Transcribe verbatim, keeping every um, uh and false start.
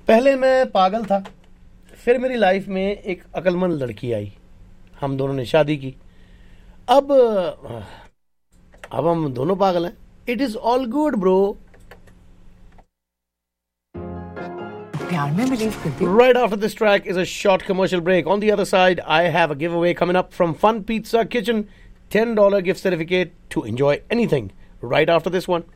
पहले मैं पागल था, फिर मेरी लाइफ में एक अक्लमंद लड़की आई, हम दोनों ने शादी की। अब अब हम दोनों पागल हैं। It is all good bro. प्यार में बिलीव करती हूँ। Right after this track is a short commercial break. On the other side, I have a giveaway coming up from Fun Pizza Kitchen. ten dollars gift certificate to enjoy anything. Right after this one.